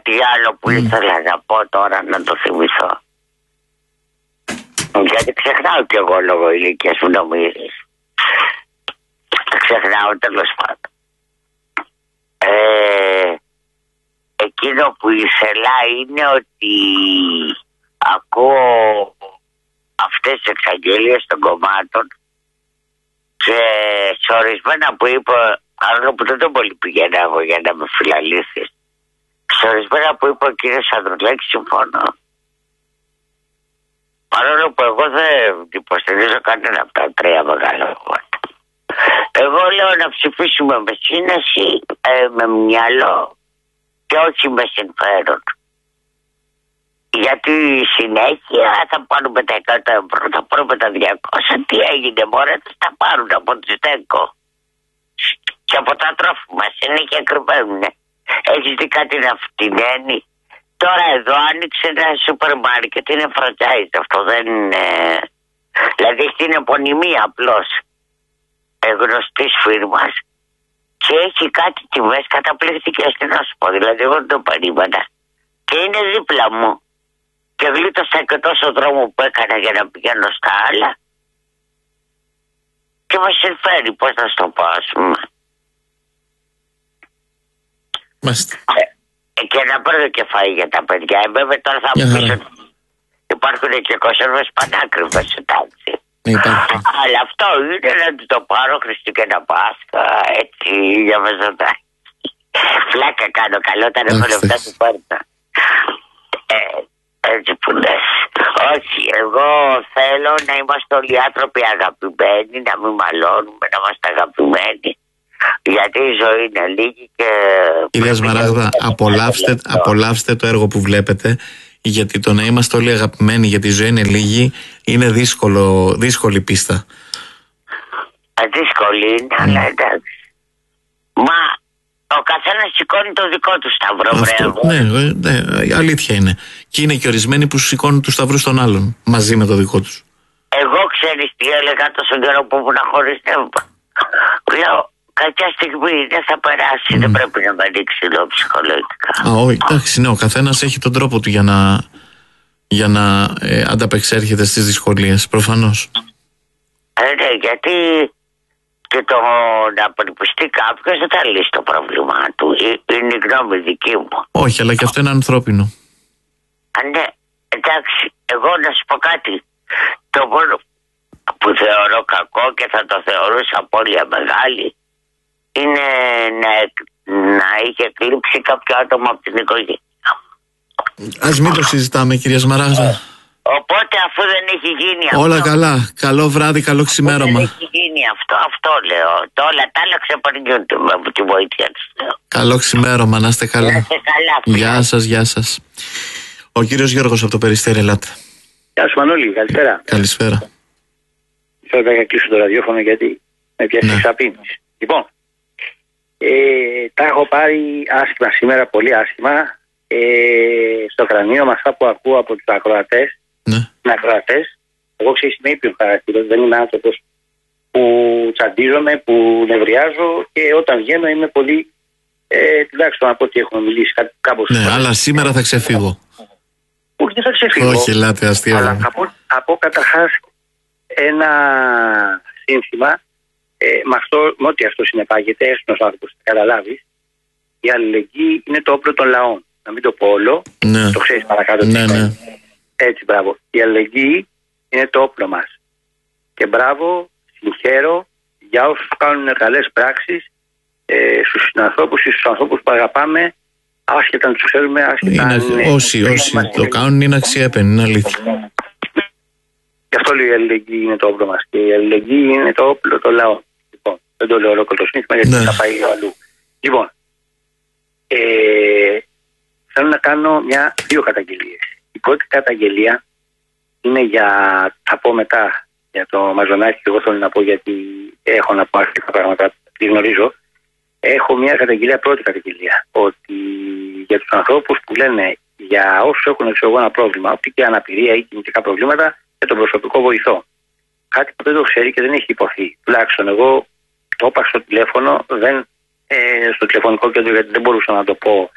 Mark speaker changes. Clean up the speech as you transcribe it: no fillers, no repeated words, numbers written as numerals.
Speaker 1: κάτι άλλο που ήθελα να πω τώρα, να το θυμηθώ. Γιατί ξεχνάω κι εγώ λόγω ηλικίας, μου νομίζεις. Ξεχνάω, τέλος πάντων. Εκείνο που ήθελα είναι ότι ακούω αυτές τις εξαγγελίες των κομμάτων και σε ορισμένα που είπα, άλλο που δεν τον πολύ πηγαίνω εγώ για να με φιλαλήθεις, σε ορισμένα που είπε ο κύριος Ανδρουλάκης συμφωνώ. Παρόλο που εγώ δεν υποστηρίζω κανένα από τα τρία μεγάλα κόμματα. Εγώ λέω να ψηφίσουμε με σύνεση, με μυαλό και όχι με συμφέρον. Γιατί συνέχεια θα πάρουμε τα 100 ευρώ, θα πάρουμε τα 200. Τι έγινε μωρέ, θα τα πάρουν από τη ΣΤΕΚΟ. Και από τα τρόφιμα συνέχεια κρυβαίνουν. Έχεις δει κάτι να φτηνένει? Τώρα εδώ άνοιξε ένα σούπερ μάρκετ, είναι franchise αυτό, δεν είναι... Δηλαδή στην επωνυμία απλώς γνωστής φίρμας και έχει κάτι τιμές καταπληκτικές, τι να σου πω, δηλαδή εγώ δεν το περίμενα. Και είναι δίπλα μου και γλίτωσα και τόσο δρόμο που έκανα για να πηγαίνω στα άλλα και με συμφέρει, πώς να στο πω, ας πούμε. Και να παίρνω και φαΐ για τα παιδιά. Βέβαια τώρα θα μου πεις ότι υπάρχουν και κονσέρβες πανάκριβες, εντάξει. Αλλά αυτό είναι να του το πάρω Χριστούγεννα Πάσχα, έτσι, για μεζοντάκι. Φλάκα κάνω, καλό όταν έχω λεφτά του πόρτα. Έτσι που λες. Όχι, εγώ θέλω να είμαστε όλοι άνθρωποι αγαπημένοι, να μην μαλώνουμε, να είμαστε αγαπημένοι. Γιατί η ζωή είναι λίγη και...
Speaker 2: Κυρία Σμαράγδα, απολαύστε το έργο που βλέπετε, γιατί το να είμαστε όλοι αγαπημένοι γιατί η ζωή είναι λίγη είναι δύσκολη πίστα.
Speaker 1: Δύσκολη είναι, αλλά εντάξει. Μα ο καθένας σηκώνει το δικό του σταυρό.
Speaker 2: Ναι, αλήθεια είναι. Και είναι και ορισμένοι που σηκώνουν τους σταυρούς των άλλων μαζί με το δικό τους.
Speaker 1: Εγώ ξέρεις τι έλεγα τόσο καιρό που ήμουν χωρίς νεύμα? Λέω, κάποια στιγμή δεν θα περάσει, δεν πρέπει να με ανοίξει εδώ ψυχολογικά.
Speaker 2: Όχι, εντάξει, ναι, ο καθένας έχει τον τρόπο του για να ανταπεξέρχεται στις δυσκολίες, προφανώς.
Speaker 1: Ναι, γιατί και το να περιπιστεί κάποιος δεν θα λύσει το πρόβλημά του. Είναι η γνώμη δική μου.
Speaker 2: Όχι, αλλά και αυτό είναι ανθρώπινο.
Speaker 1: Ναι, εντάξει, εγώ να σου πω κάτι. Το μόνο που θεωρώ κακό και θα το θεωρούσα απώλεια μεγάλη είναι να είχε κλείψει κάποιο άτομο από την οικογένεια.
Speaker 2: Ας μην το συζητάμε, κυρία Σμαράγδα.
Speaker 1: Οπότε αφού δεν έχει γίνει αυτό...
Speaker 2: Όλα καλά. Καλό βράδυ, καλό ξημέρωμα.
Speaker 1: Δεν έχει γίνει αυτό λέω. Όλα τα άλλα ξεπερνιούνται με τη βοήθεια της.
Speaker 2: Καλό ξημέρωμα, να είστε καλά.
Speaker 1: Να είστε καλά.
Speaker 2: Γεια σας, γεια σας. Ο κύριος Γιώργος από το Περιστέρι, ελάτε.
Speaker 3: Γεια σου Μανώλη, καλησπέρα.
Speaker 2: Καλησπέρα.
Speaker 3: Θέλω να κλείσω το ραδιόφωνο γιατί με πιάσει εξαπίνηση. Λοιπόν, τα έχω πάρει άσχημα σήμερα, πολύ άσχημα. Στο κρανίο με αυτά που ακούω από τους ακροατές. Με ακροατές. Εγώ ξέρεις είμαι ήπιος χαρακτήρας, δεν είμαι άνθρωπος που τσαντίζομαι, που νευριάζω και όταν βγαίνω είμαι πολύ τουλάχιστον να πω ότι έχουμε μιλήσει κάπως.
Speaker 2: Ναι, αλλά σήμερα θα ξεφύγω.
Speaker 3: Όχι, δεν θα ξεφύγω.
Speaker 2: Όχι, ελάτε, αστείο.
Speaker 3: Αλλά θα πω καταρχάς ένα σύνθημα με ό,τι αυτό συνεπάγεται, έστω ένας άνθρωπος να καταλάβεις, η αλληλεγγύη είναι το όπλο των λαών. Να μην το πω όλο, το ξέρεις παρακάτω.
Speaker 2: Ναι.
Speaker 3: Έτσι, μπράβο. Η αλληλεγγύη είναι το όπλο μας. Και μπράβο, συγχαίρω για όσους κάνουν καλές πράξεις στους συνανθρώπους ή στους ανθρώπους που αγαπάμε, άσχετα να τους ξέρουμε, άσχετα
Speaker 2: όσοι το κάνουν είναι αξιέπαινοι, είναι αλήθεια.
Speaker 3: Γι' αυτό λέω η αλληλεγγύη είναι το όπλο μας και η αλληλεγγύη είναι το όπλο των λαών. Λοιπόν, δεν το λέω ολόκληρο το σύνθημα γιατί θα πάει αλλού. Λοιπόν, θέλω να κάνω δύο καταγγελίες. Η πρώτη καταγγελία είναι θα πω μετά για το Μαζονάκι και εγώ θέλω να πω γιατί έχω να πω αρκετά πράγματα, τη γνωρίζω. Έχω μια καταγγελία, πρώτη καταγγελία, ότι για τους ανθρώπους που λένε για όσους έχουν ένα πρόβλημα, ό,τι και αναπηρία ή κινητικά προβλήματα, και τον προσωπικό βοηθό. Κάτι που δεν το ξέρει και δεν έχει υποθεί. Τουλάχιστον εγώ το είπα στο τηλέφωνο, στο τηλεφωνικό κέντρο, γιατί δεν μπορούσα να το πω